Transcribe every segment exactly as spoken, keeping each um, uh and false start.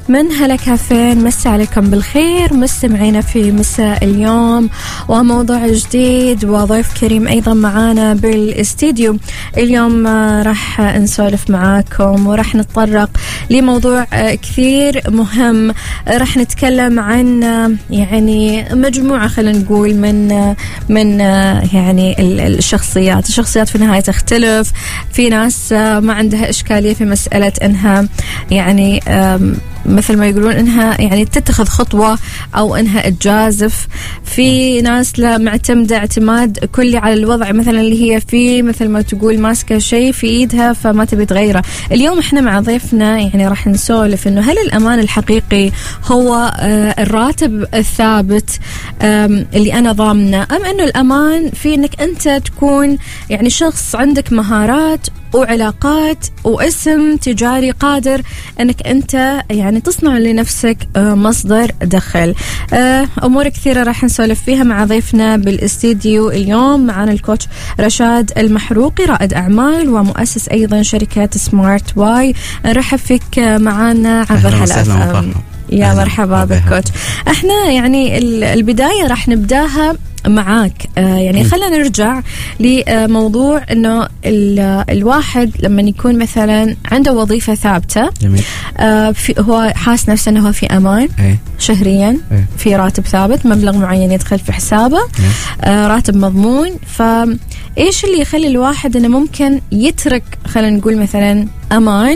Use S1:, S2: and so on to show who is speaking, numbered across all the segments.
S1: من هلا كافين، مسا عليكم بالخير مستمعينا في مساء اليوم، وموضوع جديد وضيف كريم أيضا معانا بالاستديو. اليوم راح نسولف معاكم وراح نتطرق لموضوع كثير مهم. راح نتكلم عن يعني مجموعة خلينا نقول من من يعني الشخصيات الشخصيات في النهاية تختلف. في ناس ما عندها إشكالية في مسألة أنها يعني مثل ما يقولون إنها يعني تتخذ خطوة أو إنها تجازف. في ناس لا معتمدة اعتماد كلي على الوضع مثلا اللي هي فيه، مثل ما تقول ماسكة شيء في إيدها فما تبي تغيره. اليوم إحنا مع ضيفنا يعني راح نسولف إنه هل الأمان الحقيقي هو الراتب الثابت اللي أنا ضامنه، أم إنه الأمان في إنك أنت تكون يعني شخص عندك مهارات وعلاقات واسم تجاري قادر أنك أنت يعني تصنع لنفسك مصدر دخل. أمور كثيرة راح نسولف فيها مع ضيفنا بالاستديو اليوم. معنا الكوتش رشاد المحروقي، رائد أعمال ومؤسس أيضا شركة سمارت واي. نرحب فيك معنا عبر هالأف. يا مرحبا بك كوتش. احنا يعني البداية راح نبداها معاك. آه يعني خلينا نرجع لموضوع انه الواحد لما يكون مثلا عنده وظيفة ثابتة، آه في هو حاس نفسه انه هو في امان ايه؟ شهريا ايه؟ في راتب ثابت، مبلغ معين يدخل في حسابه، آه راتب مضمون. فايش اللي يخلي الواحد انه ممكن يترك خلينا نقول مثلا امان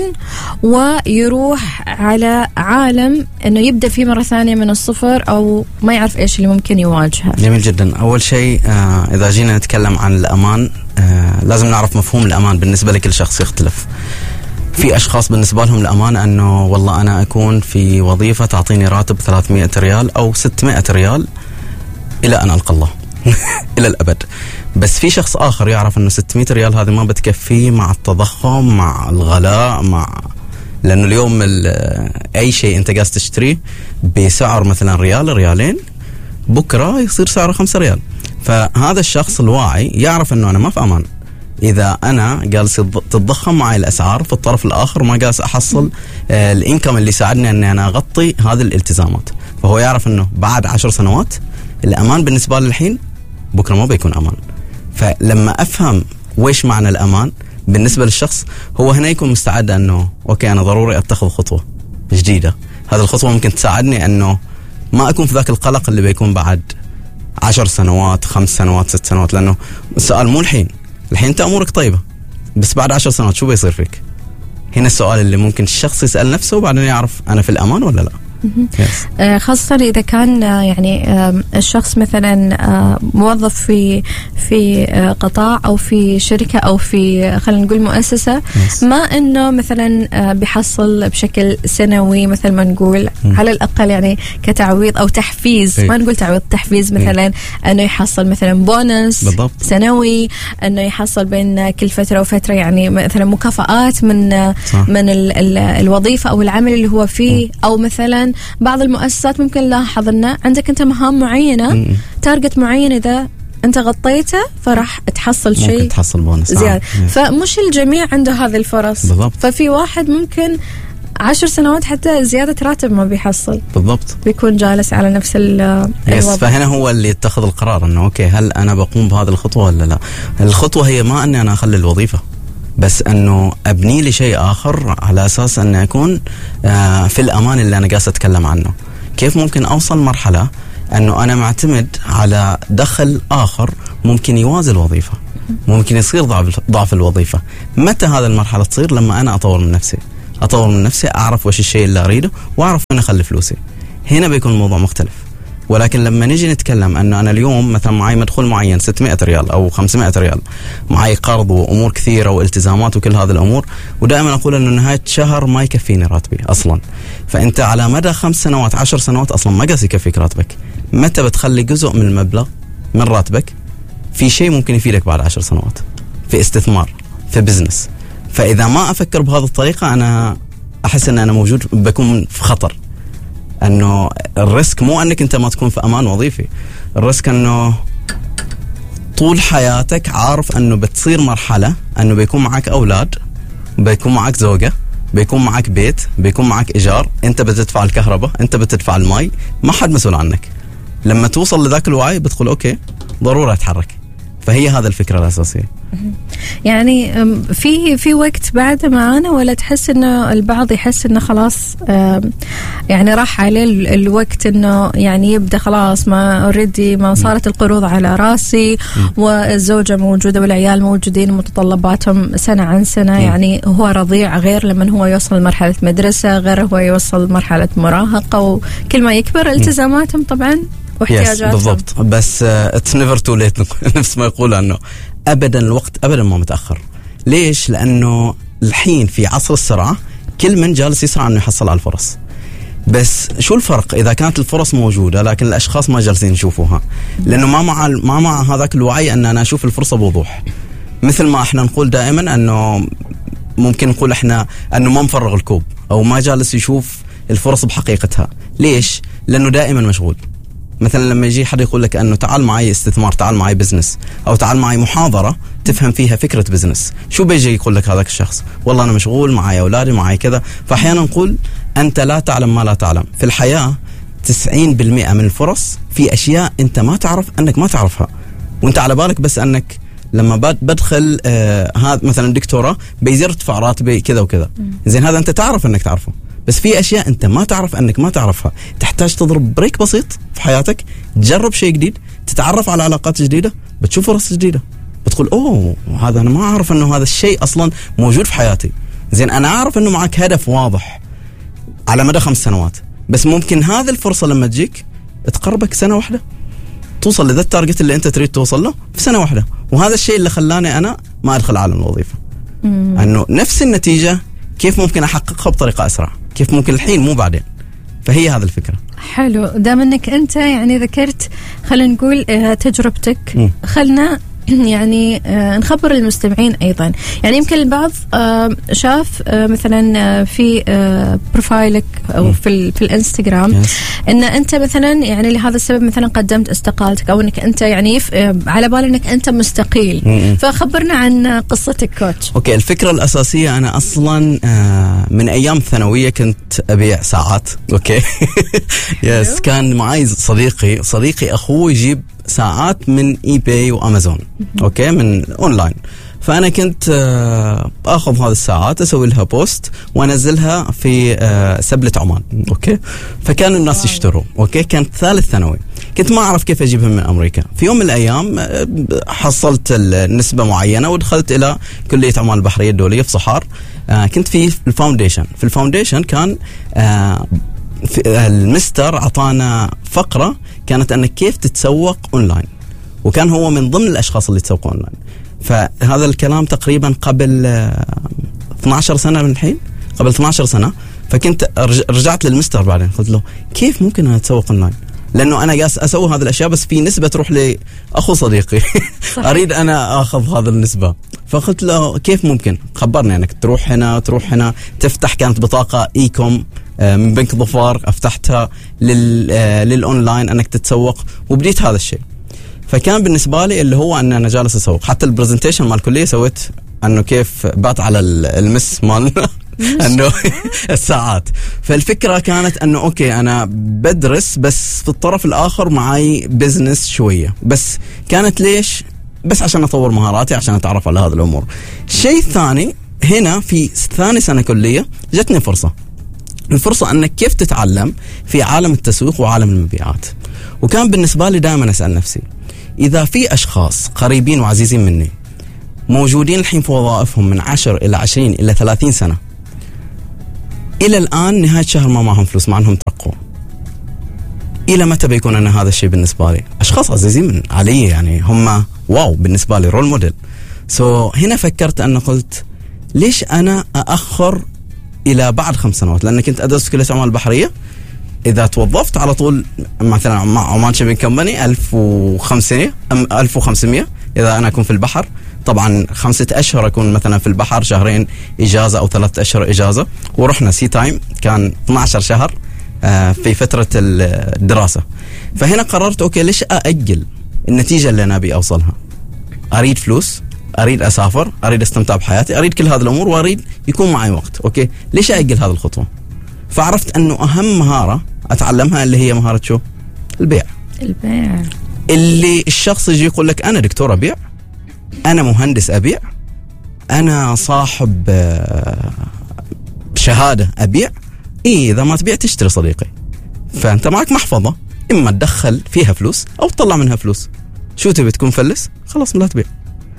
S1: ويروح على عالم انه يبدا فيه مره ثانيه من الصفر، او ما يعرف ايش اللي ممكن يواجهه؟
S2: جميل جدا. اول شيء آه اذا جينا نتكلم عن الامان، آه لازم نعرف مفهوم الامان بالنسبه لكل شخص يختلف. في اشخاص بالنسبه لهم الامان انه والله انا اكون في وظيفه تعطيني راتب ثلاثمائة ريال او ستمائة ريال الى ان القى الله الى الابد. بس في شخص آخر يعرف أنه ستمائة ريال هذه ما بتكفيه مع التضخم، مع الغلاء، مع لأنه اليوم أي شيء أنت قاعد تشتريه بسعر مثلا ريال ريالين، بكرة يصير سعره خمسة ريال. فهذا الشخص الواعي يعرف أنه أنا ما في أمان إذا أنا جالس تتضخم معي الأسعار في الطرف الآخر وما جالس أحصل الإنكم اللي يساعدني أن أنا أغطي هذه الالتزامات. فهو يعرف أنه بعد عشر سنوات الأمان بالنسبة للحين بكرة ما بيكون أمان. فلما أفهم ويش معنى الأمان بالنسبة للشخص، هو هنا يكون مستعد أنه أوكي أنا ضروري أتخذ خطوة جديدة. هذه الخطوة ممكن تساعدني أنه ما أكون في ذاك القلق اللي بيكون بعد عشر سنوات، خمس سنوات، ست سنوات. لأنه السؤال مو الحين، الحين أنت أمورك طيبة، بس بعد عشر سنوات شو بيصير فيك؟ هنا السؤال اللي ممكن الشخص يسأل نفسه وبعدين يعرف أنا في الأمان ولا لا.
S1: آه خاصة إذا كان آه يعني آه الشخص مثلا آه موظف في في آه قطاع أو في شركة أو في خلينا نقول مؤسسة، yes. ما إنه مثلا آه بيحصل بشكل سنوي مثل ما نقول م. على الأقل يعني كتعويض أو تحفيز، ما نقول تعويض، تحفيز مثلا إنه يحصل مثلا بونس بالضبط. سنوي، إنه يحصل بين كل فترة وفترة يعني مثلا مكافآت من آه من ال ال الوظيفة أو العمل اللي هو فيه م. أو مثلا بعض المؤسسات ممكن لاحظ أنه عندك أنت مهام معينة، تارجت معين، إذا أنت غطيته فراح تحصل شيء،
S2: ممكن تحصل بونس
S1: زيادة. آه. فمش الجميع عنده هذه الفرص بالضبط. ففي واحد ممكن عشر سنوات حتى زيادة راتب ما بيحصل بالضبط، بيكون جالس على نفس الوضع.
S2: فهنا هو اللي يتخذ القرار أنه أوكي هل أنا بقوم بهذه الخطوة ولا لا. الخطوة هي ما أني أنا أخلي الوظيفة، بس أنه أبني لي شيء آخر على أساس أن أكون آه في الأمان اللي أنا قاعد أتكلم عنه. كيف ممكن أوصل مرحلة أنه أنا معتمد على دخل آخر ممكن يوازي الوظيفة، ممكن يصير ضعف, ضعف الوظيفة. متى هذا المرحلة تصير؟ لما أنا أطور من نفسي أطور من نفسي أعرف وش الشيء اللي أريده وأعرف وين أخلي فلوسي. هنا بيكون الموضوع مختلف. ولكن لما نجي نتكلم أنه أنا اليوم مثلا معي مدخول معين ستمائة ريال أو خمسمائة ريال، معي قرض وأمور كثيرة والتزامات وكل هذه الأمور، ودائما أقول أنه نهاية شهر ما يكفيني راتبي أصلا. فأنت على مدى خمس سنوات عشر سنوات أصلا ما قاس يكفيك راتبك. متى بتخلي جزء من المبلغ من راتبك في شيء ممكن يفيدك بعد عشر سنوات، في استثمار، في بزنس. فإذا ما أفكر بهذه الطريقة أنا أحس أن أنا موجود بكون في خطر. أنه الريسك مو أنك أنت ما تكون في أمان وظيفي، الريسك أنه طول حياتك عارف أنه بتصير مرحلة أنه بيكون معك أولاد، بيكون معك زوجة، بيكون معك بيت، بيكون معك إيجار، أنت بتدفع الكهرباء، أنت بتدفع الماء، ما حد مسؤول عنك. لما توصل لذاك الوعي بتقول أوكي ضروري أتحرك. فهي هذا الفكرة الأساسية.
S1: يعني في في وقت بعد معانا، ولا تحس إنه البعض يحس إنه خلاص يعني راح عليه الوقت إنه يعني يبدأ خلاص ما أوريدي ما صارت القروض على راسي والزوجة موجودة والعيال موجودين متطلباتهم سنة عن سنة، يعني هو رضيع غير لما هو يوصل مرحلة مدرسة، غير هو يوصل مرحلة مراهقة، وكل ما يكبر التزاماتهم طبعا واحتياجاتهم.
S2: بالضبط. بس اتس نيفر تو ليت نفس ما يقول انه ابدا الوقت ابدا ما متاخر. ليش؟ لانه الحين في عصر السرعه كل من جالس يسعى انه يحصل على الفرص. بس شو الفرق اذا كانت الفرص موجوده لكن الاشخاص ما جالسين يشوفوها؟ لانه ما مع ما مع هذاك الوعي ان انا اشوف الفرصه بوضوح. مثل ما احنا نقول دائما انه ممكن نقول احنا انه ما مفرغ الكوب او ما جالس يشوف الفرص بحقيقتها. ليش؟ لانه دائما مشغول. مثلا لما يجي حد يقول لك انه تعال معي استثمار، تعال معي بزنس، او تعال معي محاضره تفهم فيها فكره بزنس، شو بيجي يقول لك هذاك الشخص؟ والله انا مشغول، معي اولادي، معي كذا. فاحيانا نقول انت لا تعلم ما لا تعلم. في الحياه تسعين بالمئة من الفرص في اشياء انت ما تعرف انك ما تعرفها، وانت على بالك بس انك لما بدخل آه هذا مثلا دكتوراه بيزيد ارتفاع راتبي كذا وكذا. زين هذا انت تعرف انك تعرفه، بس في أشياء أنت ما تعرف أنك ما تعرفها. تحتاج تضرب بريك بسيط في حياتك، تجرب شيء جديد، تتعرف على علاقات جديدة، بتشوف فرص جديدة، بتقول أوه هذا أنا ما أعرف أنه هذا الشيء أصلا موجود في حياتي. زين أنا أعرف أنه معك هدف واضح على مدى خمس سنوات، بس ممكن هذه الفرصة لما تجيك تقربك سنة واحدة توصل لذا التارجت اللي أنت تريد توصل له في سنة واحدة. وهذا الشيء اللي خلاني أنا ما أدخل عالم الوظيفة، أنه نفس النتيجة كيف ممكن أحققها بطريقة أسرع، كيف ممكن الحين مو بعدين. فهي هذا الفكرة.
S1: حلو. دام انك انت يعني ذكرت خلينا نقول تجربتك، خلنا يعني نخبر المستمعين أيضا. يعني يمكن البعض شاف مثلا في بروفايلك أو في في الانستغرام إن أنت مثلا يعني لهذا السبب مثلا قدمت استقالتك، أو إنك أنت يعني على بال إنك أنت مستقيل. فخبرنا عن قصتك كوتش.
S2: أوكي. الفكرة الأساسية أنا أصلا من أيام الثانوية كنت أبيع ساعات. أوكي. يس. كان معي صديقي صديقي أخوه يجيب ساعات من اي باي وامازون، اوكي، من اونلاين. فانا كنت اخذ هذه الساعات اسوي لها بوست وانزلها في سبلة عمان، اوكي. فكان الناس يشتروا، اوكي. كانت ثالث ثانوي، كنت ما اعرف كيف اجيبهم من امريكا. في يوم من الايام حصلت النسبة معينة ودخلت الى كلية عمان البحرية الدولية في صحار. كنت في الفاونديشن. في الفاونديشن كان المستر عطانا فقرة كانت أنك كيف تتسوق أونلاين، وكان هو من ضمن الأشخاص اللي تسوقوا أونلاين. فهذا الكلام تقريبا قبل اثنتي عشرة سنة من الحين، قبل اثنتي عشرة سنة. فكنت رجعت للمستر بعدين قلت له كيف ممكن أنا أتسوق أونلاين، لأنه أنا قاس أسوي هذه الأشياء بس في نسبة تروح لأخو صديقي أريد أنا أخذ هذا النسبة. فقلت له كيف ممكن؟ خبرني أنك تروح هنا تروح هنا تفتح. كانت بطاقة إي كوم من بنك ظفار أفتحتها لل للأونلاين أنك تتسوق، وبديت هذا الشيء. فكان بالنسبة لي اللي هو أن أنا جالس أسوق. حتى البرزنتيشن مال الكلية سويت أنه كيف بات على المس مال أنه الساعات. فالفكرة كانت أنه أوكي أنا بدرس بس في الطرف الآخر معي بزنس شوية، بس كانت ليش؟ بس عشان أطور مهاراتي، عشان أتعرف على هذه الأمور. شيء ثاني هنا في ثاني سنة كلية جتني فرصة، الفرصة أنك كيف تتعلم في عالم التسويق وعالم المبيعات. وكان بالنسبة لي دائما أسأل نفسي إذا في أشخاص قريبين وعزيزين مني موجودين الحين في وظائفهم من عشر إلى عشرين إلى ثلاثين سنة، إلى الآن نهاية شهر ما معهم فلوس، مع أنهم ترقوا، إلى متى بيكون أنا هذا الشيء بالنسبة لي؟ أشخاص عزيزين من علي، يعني هم واو بالنسبة لي، رول موديل. سو so, هنا فكرت أن قلت ليش أنا أأخر إلى بعد خمس سنوات؟ لأن كنت أدرس في كلية عمان البحرية، إذا توظفت على طول مثلا مع عمان شيبينج كمباني ألف وخمسمية ألف وخمسمية إذا أنا أكون في البحر. طبعا خمسة أشهر أكون مثلا في البحر، شهرين إجازة أو ثلاثة أشهر إجازة. ورحنا سي تايم كان اثني عشر شهر في فترة الدراسة. فهنا قررت أوكي ليش أأجل النتيجة اللي أنا أبي أوصلها؟ أريد فلوس، اريد اسافر، اريد استمتع بحياتي، اريد كل هذه الامور، واريد يكون معي وقت. اوكي ليش اجل هذه الخطوه؟ فعرفت انه اهم مهاره اتعلمها اللي هي مهاره شو؟ البيع.
S1: البيع
S2: اللي الشخص يجي يقول لك انا دكتور ابيع، انا مهندس ابيع، انا صاحب شهاده ابيع. إيه اذا ما تبيع تشتري صديقي. فانت معك محفظه، اما تدخل فيها فلوس او تطلع منها فلوس. شو تبي تكون فلس؟ خلاص لا تبيع.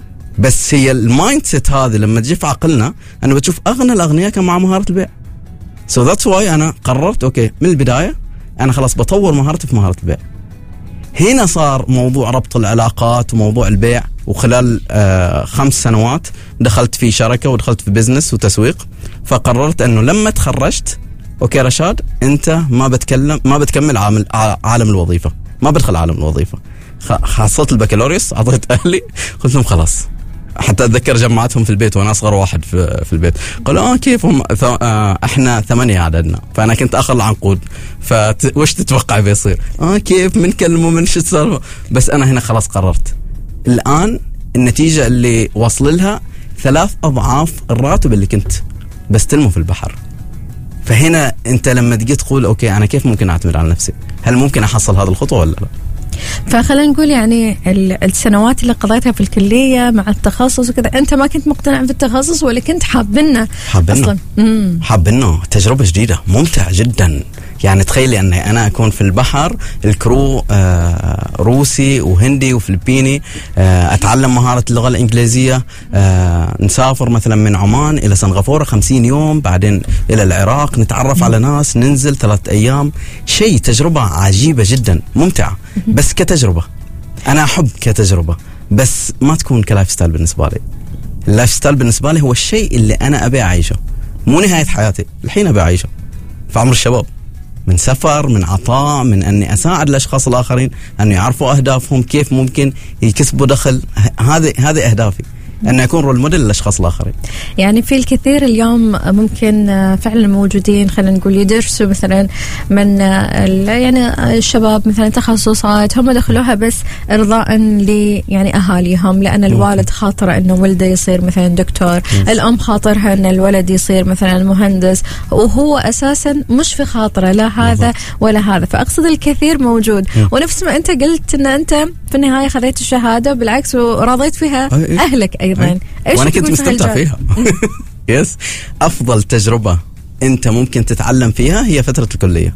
S2: بس هي المايند سيت هذه لما تجي في عقلنا انه بتشوف اغنى الاغنياء كان مع مهاره البيع. سو ذاتس واي انا قررت اوكي من البدايه انا خلاص بطور مهارتي في مهاره البيع. هنا صار موضوع ربط العلاقات وموضوع البيع، وخلال آه خمس سنوات دخلت في شركه ودخلت في بزنس وتسويق. فقررت انه لما تخرجت اوكي رشاد انت ما بتكلم ما بتكمل عالم عالم الوظيفه، ما بدخل عالم الوظيفه. حصلت البكالوريوس اعطيت اهلي قلت لهم خلاص. حتى اتذكر جمعتهم في البيت وانا اصغر واحد في, في البيت. قالوا اه كيف هم آه احنا ثمانية عددنا، فانا كنت اخر العنقود، فوش تتوقع بيصير؟ اه كيف من كلمه من شو صار؟ بس انا هنا خلاص قررت. الان النتيجه اللي وصل لها ثلاث اضعاف الراتب اللي كنت بستلمه في البحر. فهنا انت لما تجي تقول اوكي انا كيف ممكن اعتمد على نفسي؟ هل ممكن احصل هذه الخطوه ولا لا؟
S1: فخلينا نقول يعني السنوات اللي قضيتها في الكلية مع التخصص وكذا، أنت ما كنت مقتنع بالتخصص ولا كنت حابنه؟
S2: حابنه حابنه تجربة جديدة ممتع جدا. يعني تخيلي أن أنا أكون في البحر، الكرو آه روسي وهندي وفلبيني، آه أتعلم مهارة اللغة الإنجليزية، آه نسافر مثلا من عمان إلى سنغافورة خمسين يوم، بعدين إلى العراق نتعرف على ناس، ننزل ثلاثة أيام. شيء تجربة عجيبة جدا ممتعة، بس كتجربة أنا أحب كتجربة، بس ما تكون كلايف ستايل بالنسبة لي. اللايف ستايل بالنسبة لي هو الشيء اللي أنا أبي أعيشه، مو نهاية حياتي، الحين أبي أعيشه في عمر الشباب، من سفر، من عطاء، من أني أساعد الأشخاص الآخرين أن يعرفوا أهدافهم، كيف ممكن يكسبوا دخل. هذه هذه أهدافي، أن يكون رول موديل للأشخاص الآخرين.
S1: يعني في الكثير اليوم ممكن فعلا موجودين خلينا نقول يدرسوا مثلا من يعني الشباب مثلا تخصصات هم دخلوها بس إرضاء ل يعني أهاليهم، لأن الوالد خاطر أنه ولده يصير مثلا دكتور، الأم خاطرها أن الولد يصير مثلا مهندس، وهو أساسا مش في خاطره لا هذا ولا هذا. فأقصد الكثير موجود، ونفس ما أنت قلت أن أنت في النهاية خذيت الشهادة بالعكس ورضيت فيها أهلك أيضا.
S2: وأنا كنت مستمتع فيها. يس أفضل تجربة أنت ممكن تتعلم فيها هي فترة الكلية.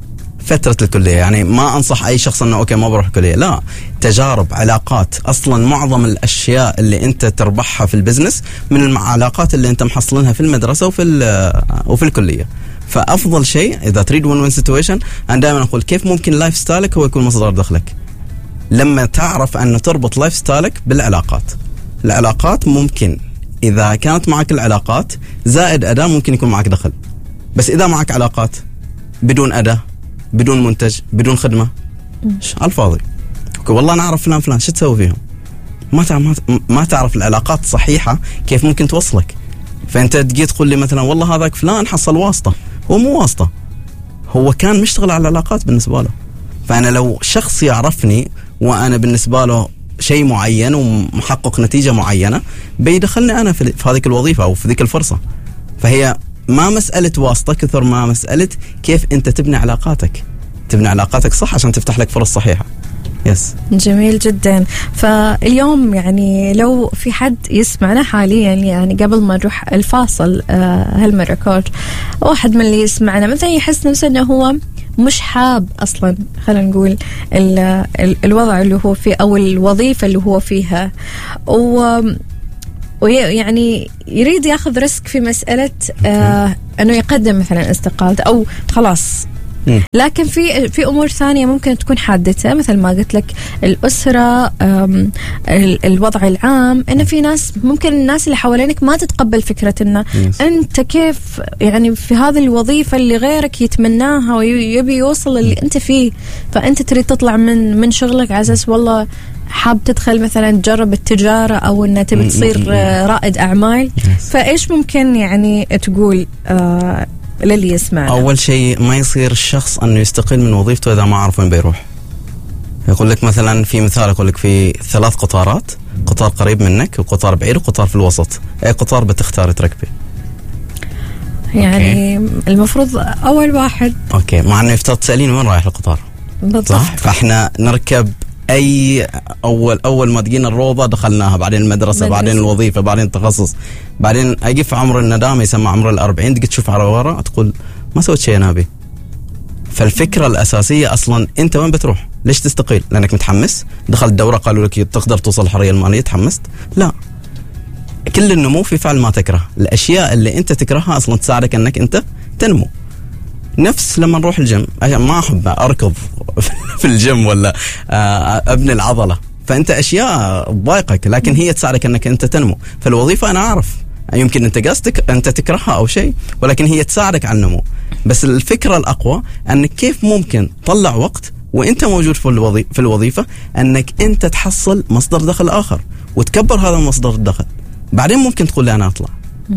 S2: فترة الكلية يعني ما أنصح أي شخص أنه أوكي ما بروح الكلية، لا، تجارب، علاقات. أصلا معظم الأشياء اللي أنت تربحها في البزنس من العلاقات اللي أنت محصلينها في المدرسة وفي وفي الكلية. فأفضل شيء إذا تريد وين وين سيتويشن، أنا دائما أقول كيف ممكن لايف ستايلك هو يكون مصدر دخلك. لما تعرف أن تربط لايف ستايلك بالعلاقات. العلاقات ممكن إذا كانت معك العلاقات زائد أداة ممكن يكون معك دخل، بس إذا معك علاقات بدون أداة، بدون منتج، بدون خدمة، على الفاضي. والله أنا أعرف فلان فلان، شو تسوي فيهم؟ ما تعرف ما تعرف العلاقات صحيحة كيف ممكن توصلك. فأنت تجي تقول لي مثلا والله هذاك فلان حصل واسطة، هو مو واسطة، هو كان مشتغل على العلاقات بالنسبة له. فأنا لو شخص يعرفني وأنا بالنسبة له شيء معين ومحقق نتيجة معينة، بيدخلني أنا في هذه الوظيفة أو في ذيك الفرصة. فهي ما مسألة واسطة كثر ما مسألة كيف أنت تبني علاقاتك، تبني علاقاتك صح عشان تفتح لك فرص صحيحة. يس
S1: جميل جدا. فاليوم يعني لو في حد يسمعنا حاليا، يعني قبل ما نروح الفاصل آه هالمرة كوتش، واحد من اللي يسمعنا مثلا يحس نفسه أنه هو مش حاب أصلا خلينا نقول ال ال الوضع اللي هو فيه أو الوظيفة اللي هو فيها، و ويعني يريد ياخذ ريسك في مسألة آه أنه يقدم مثلا استقالته أو خلاص، لكن في في امور ثانيه ممكن تكون حادثه، مثل ما قلت لك الاسره، الوضع العام، ان في ناس ممكن الناس اللي حوالينك ما تتقبل فكره ان انت كيف يعني في هذه الوظيفه اللي غيرك يتمناها ويبي يوصل اللي انت فيه، فانت تريد تطلع من من شغلك على اساس والله حاب تدخل مثلا تجرب التجاره او ان تبي تصير رائد اعمال. فايش ممكن يعني تقول آه للي يسمعنا؟
S2: أول شيء ما يصير الشخص أنه يستقيل من وظيفته إذا ما عرف وين بيروح. يقول لك مثلا في مثال، يقول لك في ثلاث قطارات، قطار قريب منك وقطار بعيد وقطار في الوسط. اي قطار بتختار تركبي؟
S1: يعني أوكي. المفروض اول واحد.
S2: اوكي، مع انه يفترض تسالين وين رايح القطار.
S1: بالضبط.
S2: صح، فاحنا نركب اي اول اول ما تجينا الروضه دخلناها، بعدين المدرسه مدرسة. بعدين الوظيفه، بعدين التخصص، بعدين اقف عمر الندامه يسمى عمر الأربعين، تجي تشوف على ورا تقول ما سويت شيء انا ابي. فالفكره الاساسيه اصلا انت وين بتروح؟ ليش تستقيل؟ لانك متحمس؟ دخلت دوره قالوا لك تقدر توصل الحريه الماليه، تحمست؟ لا، كل النمو في فعل ما تكره. الاشياء اللي انت تكرهها اصلا تساعدك انك انت تنمو. نفس لما نروح الجيم، ما احب اركض في الجيم ولا ابني العضله، فانت اشياء تضايقك لكن هي تساعدك انك انت تنمو. فالوظيفه انا اعرف يمكن انت قصدك انت تكرهها او شيء، ولكن هي تساعدك على النمو. بس الفكره الاقوى انك كيف ممكن تطلع وقت وانت موجود في الوظيفه في الوظيفه انك انت تحصل مصدر دخل اخر وتكبر هذا مصدر الدخل. بعدين ممكن تقول لي انا اطلع،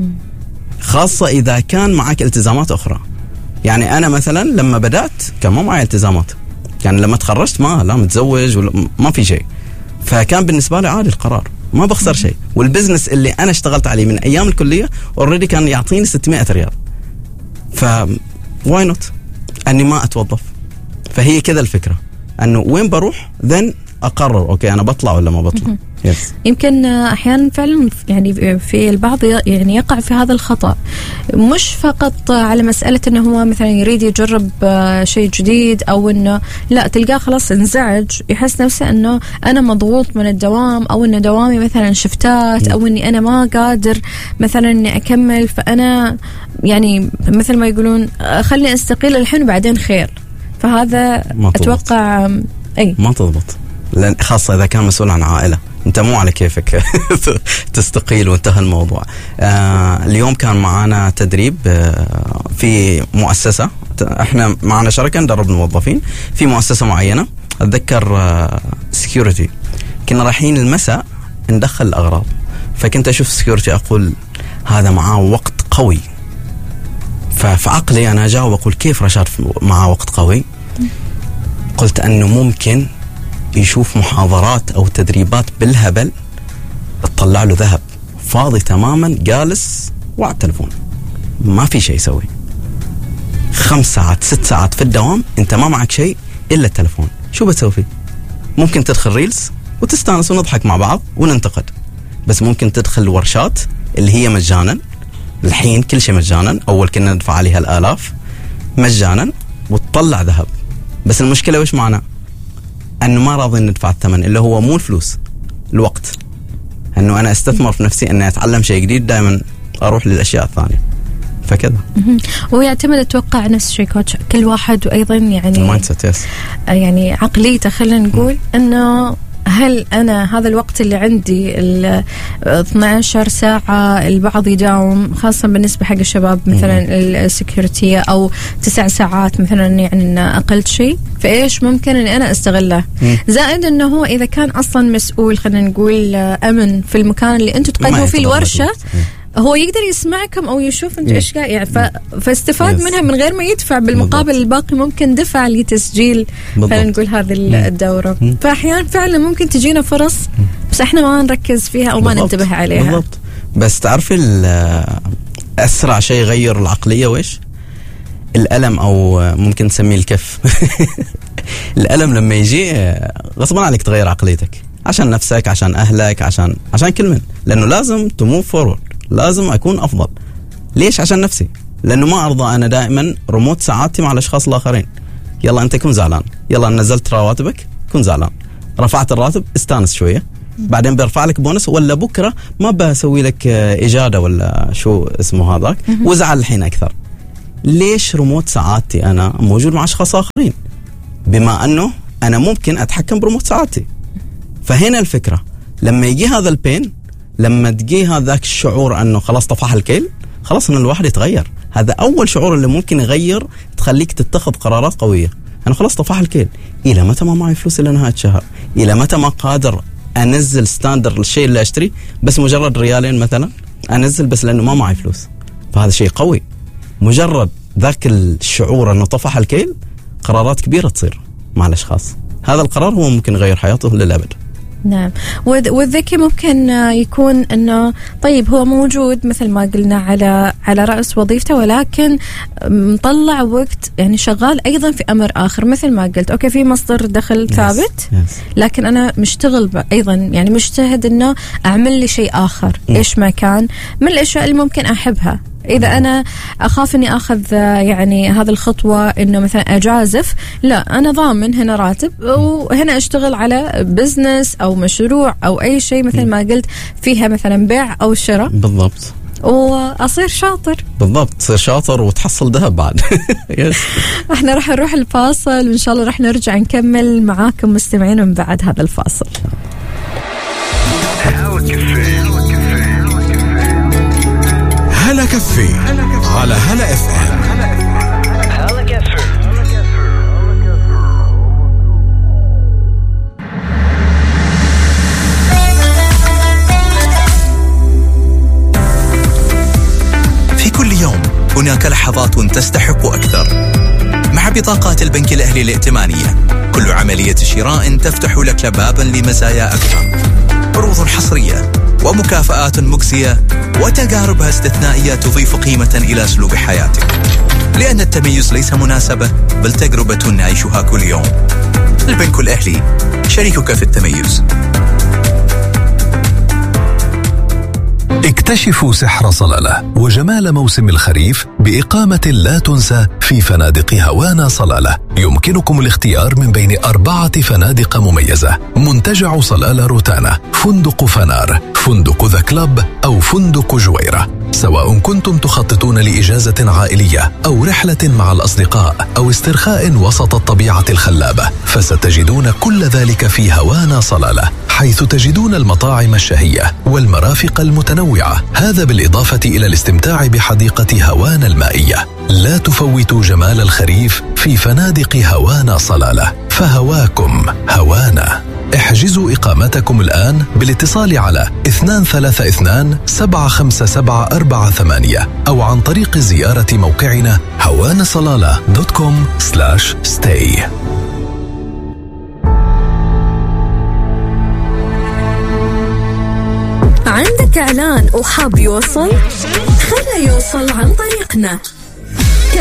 S2: خاصه اذا كان معك التزامات اخرى. يعني انا مثلا لما بدات كان ما معي التزامات، يعني لما تخرجت ما لا متزوج ولا ما في شيء، فكان بالنسبه لي عادي القرار، ما بخسر شيء. والبزنس اللي انا اشتغلت عليه من ايام الكليه اوريدي كان يعطيني ستمائة ريال، ف واي نوت اني ما اتوظف. فهي كذا الفكره، انه وين بروح ذن اقرر اوكي انا بطلع ولا ما بطلع. يس.
S1: يمكن احيانا فعلا يعني في البعض يعني يقع في هذا الخطأ، مش فقط على مسألة انه هو مثلا يريد يجرب شيء جديد او انه لا، تلقاه خلاص انزعج، يحس نفسه انه انا مضغوط من الدوام، او انه دوامي مثلا شفتات، او اني انا ما قادر مثلا اني اكمل، فانا يعني مثل ما يقولون خلني استقيل الحين وبعدين خير. فهذا اتوقع اي
S2: ما تضبط، لأن خاصة إذا كان مسؤول عن عائلة، أنت مو على كيفك تستقيل وانتهى الموضوع. آه اليوم كان معنا تدريب آه في مؤسسة، احنا معنا شركة ندرب الموظفين في مؤسسة معينة، أتذكر آه سكيورتي، كنا رايحين المساء ندخل الأغراض، فكنت أشوف سكيورتي أقول هذا معاه وقت قوي، ففي عقلي أنا أجاوب أقول كيف رشاد معاه وقت قوي؟ قلت أنه ممكن يشوف محاضرات أو تدريبات بالهبل تطلع له ذهب، فاضي تماما جالس وعلى التلفون ما في شيء يسوي، خمس ساعات ست ساعات في الدوام انت ما معك شيء إلا التلفون، شو بتسوي فيه؟ ممكن تدخل ريلز وتستانس ونضحك مع بعض وننتقد، بس ممكن تدخل ورشات اللي هي مجانا، الحين كل شيء مجانا، أول كنا ندفع عليها الآلاف مجانا وتطلع ذهب. بس المشكلة وش معنا؟ أنه ما راضي ندفع الثمن اللي هو مو الفلوس، الوقت، أنه أنا أستثمر في نفسي أني أتعلم شيء جديد، دائما أروح للأشياء الثانية. فكذا
S1: ويعتمد أتوقع نفس الشيء كوتش، كل واحد وأيضا يعني
S2: يس.
S1: يعني عقليته، خلينا نقول أنه هل أنا هذا الوقت اللي عندي ال اثنتي عشرة ساعة، البعض يداوم خاصة بالنسبة حق الشباب مثلا السكيورتية أو تسع ساعات مثلا، يعني إن أقل شيء، فإيش ممكن إني أنا أستغله؟ زائد إنه هو إذا كان أصلا مسؤول خلينا نقول أمن في المكان اللي أنتوا تقدموا فيه الورشة، هو يقدر يسمعكم أو يشوف أنت إيش قاعد يعني، ف... فاستفاد منها من غير ما يدفع، بالمقابل الباقي ممكن دفع لتسجيل خلينا نقول هذه الدورة. فأحيانا فعلا ممكن تجينا فرص بس إحنا ما نركز فيها أو ما ننتبه عليها.
S2: بالضبط. بس تعرفي أسرع شيء يغير العقلية وإيش؟ الألم، أو ممكن تسميه الكف. الألم لما يجي غصبا عليك تغير عقليتك، عشان نفسك، عشان أهلك، عشان عشان كل من، لأنه لازم تموف فورورد، لازم أكون أفضل. ليش؟ عشان نفسي، لأنه ما أرضى أنا دائما رموت ساعاتي مع الأشخاص الآخرين. يلا أنت كن زعلان، يلا نزلت رواتبك كن زعلان، رفعت الراتب استانس شوية، بعدين بيرفع لك بونس، ولا بكرة ما بسوي لك إجادة ولا شو اسمه هذاك، وزعل الحين أكثر. ليش رموت ساعاتي أنا موجود مع أشخاص آخرين بما أنه أنا ممكن أتحكم برموت ساعاتي؟ فهنا الفكرة، لما يجي هذا البين، لما تجي هذاك الشعور أنه خلاص طفح الكيل، خلاص أن الواحد يتغير. هذا أول شعور اللي ممكن يغير، تخليك تتخذ قرارات قوية. أنا خلاص طفح الكيل، إلى متى ما معي فلوس إلى نهاية الشهر؟ إلى متى ما قادر أنزل ستاندر الشيء اللي أشتري بس مجرد ريالين مثلا أنزل بس لأنه ما معي فلوس؟ فهذا شيء قوي. مجرد ذاك الشعور أنه طفح الكيل، قرارات كبيرة تصير مع الأشخاص. هذا القرار هو ممكن يغير حياته للأبد.
S1: نعم. والذكي ممكن يكون أنه طيب هو موجود مثل ما قلنا على على رأس وظيفته، ولكن مطلع وقت يعني شغال أيضا في أمر آخر، مثل ما قلت أوكي في مصدر دخل ثابت yes. Yes. لكن أنا مشتغل أيضا يعني مجتهد أنه أعمل لي شيء آخر mm. إيش ما كان من الأشياء اللي ممكن أحبها. إذا أنا أخاف إني أخذ يعني هذه الخطوة إنه مثلا أجازف، لا أنا ضامن هنا راتب وهنا أشتغل على بزنس أو مشروع أو أي شيء مثل ما قلت فيها مثلا بيع أو شراء.
S2: بالضبط.
S1: وأصير شاطر.
S2: بالضبط، تصير شاطر وتحصل ذهب بعد.
S1: احنا راح نروح الفاصل وإن شاء الله راح نرجع نكمل معاكم مستمعين من بعد هذا الفاصل.
S3: هلا كافيه على هلا اف ام.
S4: في كل يوم هناك لحظات تستحق أكثر. مع بطاقات البنك الأهلي الائتمانية كل عملية شراء تفتح لك بابا لمزايا أكثر، عروض حصرية ومكافآت مجزية وتجاربها استثنائية تضيف قيمة إلى أسلوب حياتك، لأن التميز ليس مناسبة بل تجربة نعيشها كل يوم. البنك الأهلي شريكك في التميز.
S5: اكتشفوا سحر صلالة وجمال موسم الخريف بإقامة لا تنسى في فنادق هوانا صلالة. يمكنكم الاختيار من بين أربعة فنادق مميزة: منتجع صلالة روتانا، فندق فنار، فندق ذا كلاب أو فندق جويرة. سواء كنتم تخططون لإجازة عائلية أو رحلة مع الأصدقاء أو استرخاء وسط الطبيعة الخلابة، فستجدون كل ذلك في هوانا صلالة، حيث تجدون المطاعم الشهية والمرافق المتنوعة، هذا بالإضافة إلى الاستمتاع بحديقة هوانا المائية. لا تفوتوا جمال الخريف في فنادق هوانا صلالة، فهواكم هوانا. احجزوا إقامتكم الآن بالاتصال على اثنين ثلاثة اثنين سبعة خمسة سبعة أربعة ثمانية أو عن طريق زيارة موقعنا هوانا صلالة دوت كوم سلاش ستاي.
S6: عندك إعلان وحاب يوصل؟ خليه يوصل عن طريقنا.